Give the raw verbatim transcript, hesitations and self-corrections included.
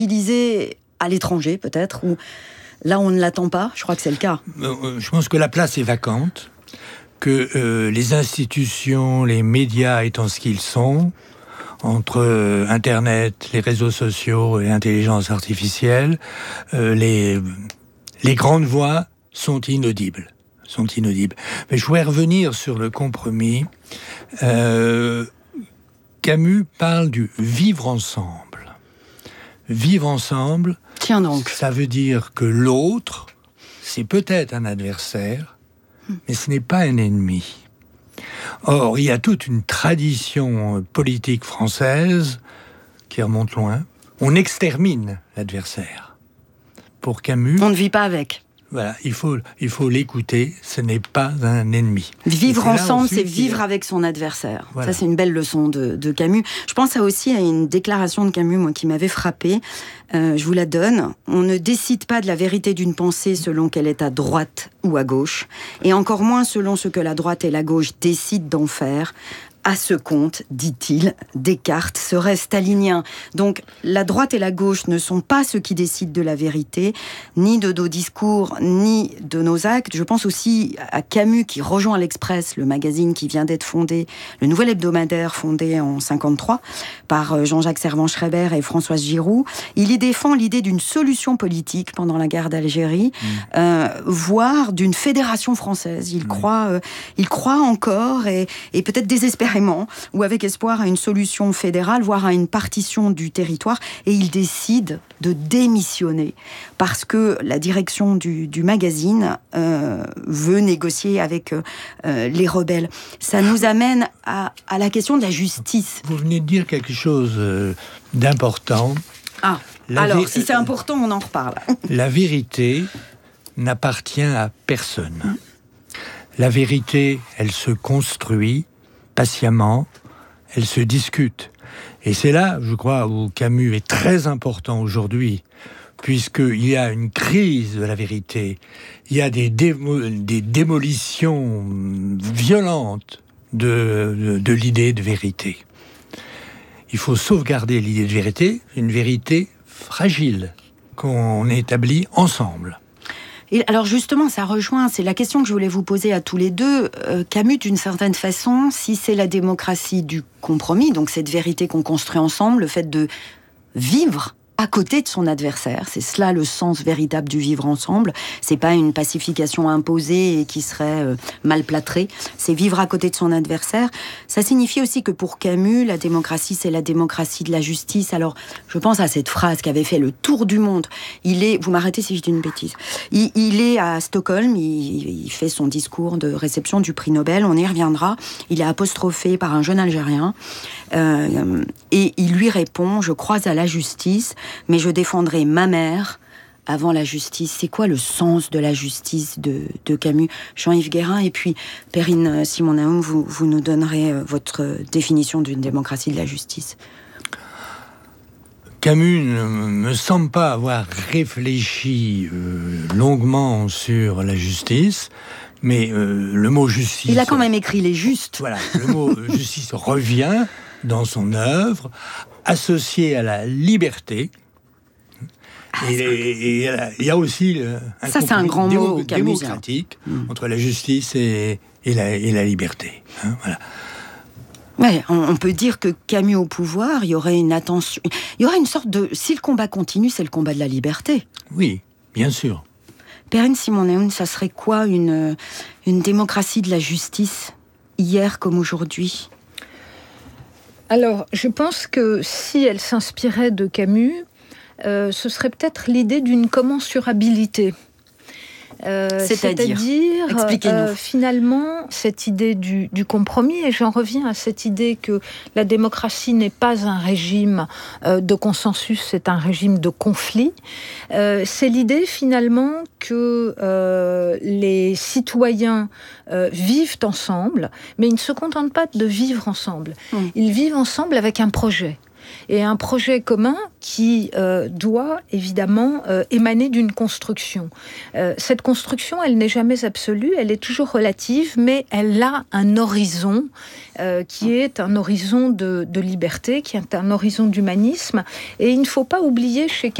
utilisé à l'étranger peut-être, ou là on ne l'attend pas? Je crois que c'est le cas. Euh, je pense que la place est vacante, que euh, les institutions, les médias étant ce qu'ils sont, entre euh, Internet, les réseaux sociaux et l'intelligence artificielle, euh, les, les grandes voix sont inaudibles. sont inaudibles. Mais je voudrais revenir sur le compromis. Euh, Camus parle du vivre ensemble. Vivre ensemble, Tiens donc. ça veut dire que l'autre, c'est peut-être un adversaire, mais ce n'est pas un ennemi. Or, il y a toute une tradition politique française qui remonte loin. On extermine l'adversaire. Pour Camus... On ne vit pas avec. Voilà, il faut, il faut l'écouter, ce n'est pas un ennemi. Vivre ensemble, c'est vivre a... avec son adversaire. Voilà. Ça, c'est une belle leçon de, de Camus. Je pense aussi à une déclaration de Camus, moi, qui m'avait frappée. Euh, je vous la donne. On ne décide pas de la vérité d'une pensée selon qu'elle est à droite ou à gauche, et encore moins selon ce que la droite et la gauche décident d'en faire. À ce compte, dit-il, Descartes serait stalinien. Donc, la droite et la gauche ne sont pas ceux qui décident de la vérité, ni de nos discours, ni de nos actes. Je pense aussi à Camus qui rejoint l'Express, le magazine qui vient d'être fondé, le nouvel hebdomadaire fondé en cinquante-trois par Jean-Jacques Servan-Schreiber et Françoise Giroud. Il y défend l'idée d'une solution politique pendant la guerre d'Algérie, mmh. euh, voire d'une fédération française. Il, mmh. croit, euh, il croit encore et, et peut-être désespérément ou avec espoir à une solution fédérale, voire à une partition du territoire, et il décide de démissionner parce que la direction du, du magazine euh, veut négocier avec euh, les rebelles. Ça nous amène à, à la question de la justice. Vous venez de dire quelque chose euh, d'important. Ah, la alors, vé- si c'est important, on en reparle. La vérité n'appartient à personne. La vérité, elle se construit patiemment, elle se discute. Et c'est là, je crois, où Camus est très important aujourd'hui, puisqu'il y a une crise de la vérité, il y a des, démo- des démolitions violentes de, de, de l'idée de vérité. Il faut sauvegarder l'idée de vérité, une vérité fragile, qu'on établit ensemble. Et alors justement, ça rejoint, c'est la question que je voulais vous poser à tous les deux. Euh, Camus, d'une certaine façon, si c'est la démocratie du compromis, donc cette vérité qu'on construit ensemble, le fait de vivre à côté de son adversaire, c'est cela le sens véritable du vivre ensemble. C'est pas une pacification imposée et qui serait euh, mal plâtrée. C'est vivre à côté de son adversaire. Ça signifie aussi que pour Camus, la démocratie, c'est la démocratie de la justice. Alors, je pense à cette phrase qui avait fait le tour du monde. Il est, vous m'arrêtez si je dis une bêtise. Il, il est à Stockholm, il, il fait son discours de réception du prix Nobel. On y reviendra. Il est apostrophé par un jeune Algérien euh, et il lui répond: je crois à la justice, mais je défendrai ma mère avant la justice. C'est quoi le sens de la justice de, de Camus? Jean-Yves Guérin, et puis Perrine Simon-Naoum, vous, vous nous donnerez votre définition d'une démocratie de la justice. Camus ne me semble pas avoir réfléchi euh, longuement sur la justice, mais euh, le mot justice... Il a quand même écrit les justes. Voilà, le mot justice revient dans son œuvre, associé à la liberté. Ah, et il y a aussi un ça, c'est un grand démo- mot démocratique mmh. entre la justice et, et, la, et la liberté. Hein, voilà. Ouais, on, on peut dire que Camus au pouvoir, il y aurait une attention, il y aurait une sorte de, si le combat continue, c'est le combat de la liberté. Oui, bien sûr. Perrine Simon-Naoum, ça serait quoi une, une démocratie de la justice, hier comme aujourd'hui? Alors, je pense que si elle s'inspirait de Camus, euh, ce serait peut-être l'idée d'une commensurabilité. Euh, c'est-à-dire, c'est-à-dire expliquez-nous. Euh, finalement, cette idée du, du compromis, et j'en reviens à cette idée que la démocratie n'est pas un régime euh, de consensus, c'est un régime de conflit. Euh, c'est l'idée finalement que euh, les citoyens euh, vivent ensemble, mais ils ne se contentent pas de vivre ensemble. Mmh. Ils vivent ensemble avec un projet. et un projet commun qui euh, doit évidemment euh, émaner d'une construction. Euh, cette construction, elle n'est jamais absolue, elle est toujours relative, mais elle a un horizon euh, qui est un horizon de, de liberté, qui est un horizon d'humanisme. Et il ne faut pas oublier chez